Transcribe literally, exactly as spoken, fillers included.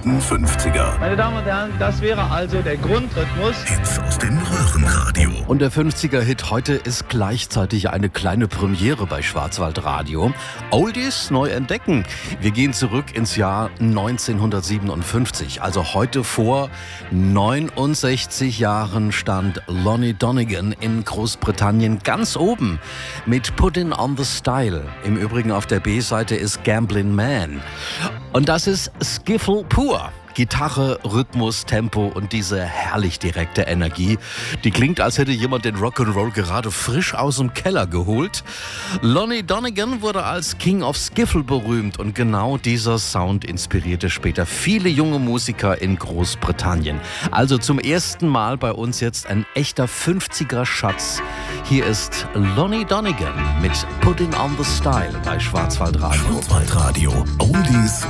wilden fünfziger. Meine Damen und Herren, das wäre also der Grundrhythmus. Hits aus dem Röhrenradio. Und der fünfziger-Hit heute ist gleichzeitig eine kleine Premiere bei Schwarzwaldradio. Oldies neu entdecken. Wir gehen zurück ins Jahr neunzehnhundertsiebenundfünfzig. Also heute vor neunundsechzig Jahren stand Lonnie Donegan in Großbritannien ganz oben mit Puttin' on the Style. Im Übrigen auf der B-Seite ist Gamblin' Man. Und das ist Skiffle pur. Gitarre, Rhythmus, Tempo und diese herrlich direkte Energie. Die klingt, als hätte jemand den Rock'n'Roll gerade frisch aus dem Keller geholt. Lonnie Donegan wurde als King of Skiffle berühmt und genau dieser Sound inspirierte später viele junge Musiker in Großbritannien. Also zum ersten Mal bei uns jetzt ein echter fünfziger-Schatz. Hier ist Lonnie Donegan mit Puttin' on the Style bei Schwarzwaldradio. Schwarzwaldradio. Oldies